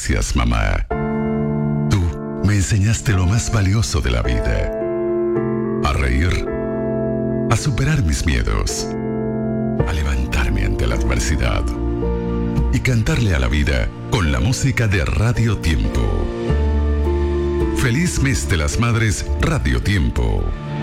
Gracias, mamá. Tú me enseñaste lo más valioso de la vida. A reír, a superar mis miedos, a levantarme ante la adversidad y cantarle a la vida con la música de Radio Tiempo. Feliz Mes de las Madres, Radio Tiempo.